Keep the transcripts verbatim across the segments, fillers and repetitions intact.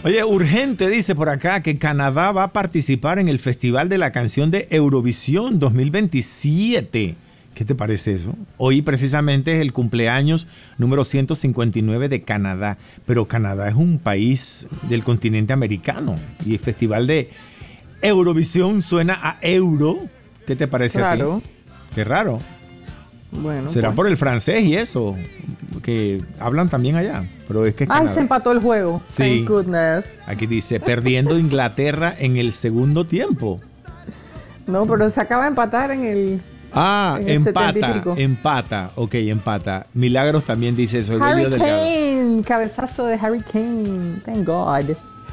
Oye, urgente, dice por acá, que Canadá va a participar en el Festival de la Canción de Eurovisión dos mil veintisiete. ¿Qué te parece eso? Hoy precisamente es el cumpleaños número ciento cincuenta y nueve de Canadá, pero Canadá es un país del continente americano y el Festival de Eurovisión suena a euro. ¿Qué te parece Claro. a ti? Qué raro. Bueno, ¿Será pues. por el francés y eso? Que hablan también allá, pero es que es Ay, Canadá. se empató el juego. Sí. Thank goodness. Aquí dice, perdiendo Inglaterra en el segundo tiempo. No, pero se acaba de empatar en el... Ah, En el setenta y empata, pico. empata. Ok, empata. Milagros también dice eso. Harry Evelio Delgado. Kane, cabezazo de Harry Kane. Thank God.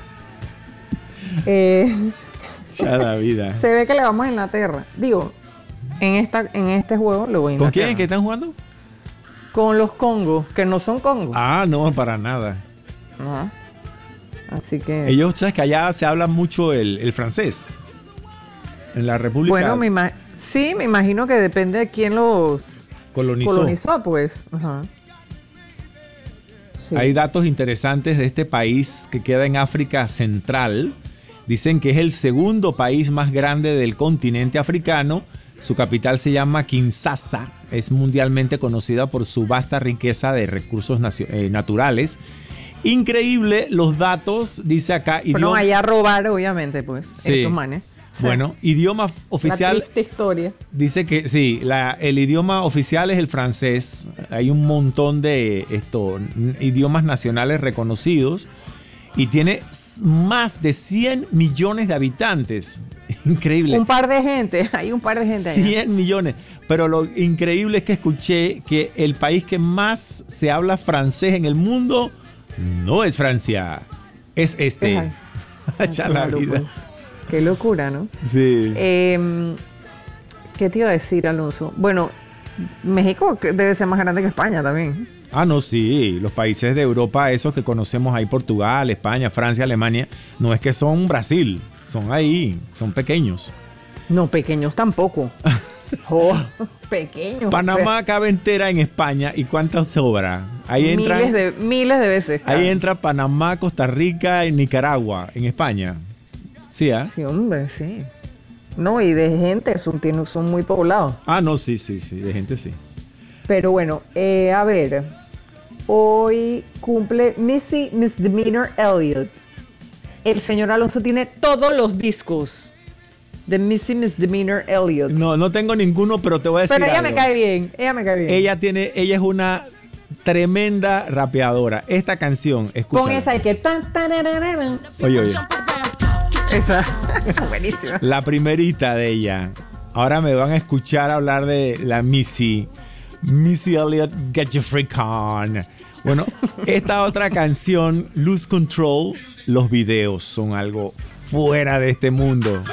Eh, Ya la vida. se ve que le vamos a Inglaterra. Digo, en esta, en este juego le voy a ¿Con Inglaterra. quién es que están jugando? Con los Congos, que no son Congos. Ah, no, para nada. Ajá. Así que... Ellos, sabes que allá se habla mucho el, el francés. En la República Bueno, me ima- sí, me imagino que depende de quién los colonizó. colonizó, pues. Ajá. Sí. Hay datos interesantes de este país que queda en África Central. Dicen que es el segundo país más grande del continente africano. Su capital se llama Kinshasa. Es mundialmente conocida por su vasta riqueza de recursos nacio- eh, naturales. Increíble los datos, dice acá. Pero no idioma- vaya a robar, obviamente, pues, Sí. estos manes. O sea, Bueno, idioma la oficial. triste historia. Dice que sí, la, el idioma oficial es el francés. Hay un montón de esto, n- idiomas nacionales reconocidos y tiene s- más de cien millones de habitantes. Increíble. Un par de gente, hay un par de gente allá. cien millones. Pero lo increíble es que escuché que el país que más se habla francés en el mundo no es Francia, es este. Ajá. Ya la Claro, vida. pues. Qué locura, ¿no? Sí. Eh, ¿Qué te iba a decir, Alonso? Bueno, México debe ser más grande que España también. Ah, no, sí. Los países de Europa, esos que conocemos ahí, Portugal, España, Francia, Alemania, no es que son Brasil, son ahí, son pequeños. No, pequeños tampoco. Oh, pequeños. Panamá cabe entera en España, ¿y cuántas sobra? Ahí entra, miles de, miles de veces. ahí claro. entra Panamá, Costa Rica y Nicaragua, en España. Sí, ¿ah? Sí, hombre, sí. No, y de gente, son, tienen- son muy poblados. Ah, no, sí, sí, sí, de gente sí. Pero bueno, eh, a ver. Hoy cumple Missy Misdemeanor Elliott. El señor Alonso tiene todos los discos de Missy Misdemeanor Elliott. No, no tengo ninguno, pero te voy a decir Pero ella algo. me cae bien, ella me cae bien. Ella tiene, ella es una tremenda rapeadora. Esta canción, escucha. Con esa de que... tan, tarararara. Oye, oye. Esa. Buenísima. La primerita de ella. Ahora me van a escuchar hablar de la Missy. Missy Elliott, Get Your Freak On. Bueno, esta otra canción, Lose Control, los videos son algo fuera de este mundo.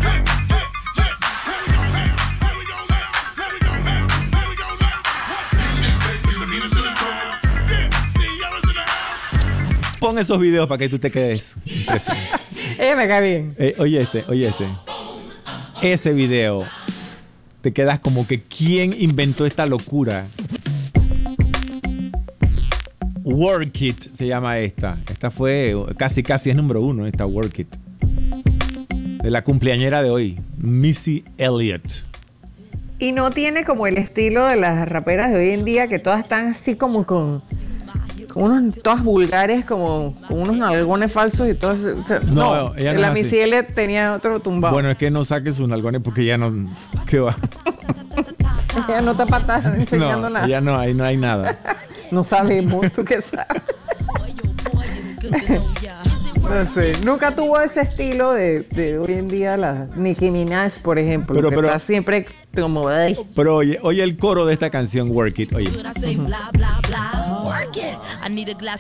Pon esos videos para que tú te quedes impresionado. Ella me cae bien. Eh, oye este, oye este. Ese video. Te quedas como que ¿quién inventó esta locura? Work It se llama esta. Esta fue casi casi es número uno, esta Work It. De la cumpleañera de hoy, Missy Elliott. Y no tiene como el estilo de las raperas de hoy en día, que todas están así como con, con unos, todas vulgares, como con unos nalgones falsos y todo eso. O sea, No, no, ella no la es así. Missy Elliott tenía otro tumbado. Bueno, es que no saque sus nalgones porque ya no. ¿Qué va? Ella no está patada enseñando No, nada. ya no, ahí no hay nada. No sabemos, tú qué sabes. No sé, nunca tuvo ese estilo de, de hoy en día la Nicki Minaj, por ejemplo, Pero- que pero- está siempre como... ay. Pero oye, oye el coro de esta canción, Work It, oye.